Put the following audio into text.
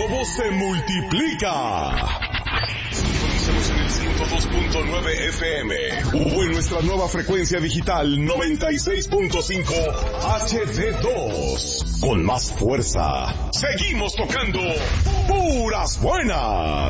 lobo se multiplica. Sintonízanos en el 102.9 FM o en nuestra nueva frecuencia digital 96.5 HD2. Con más fuerza, seguimos tocando puras buenas.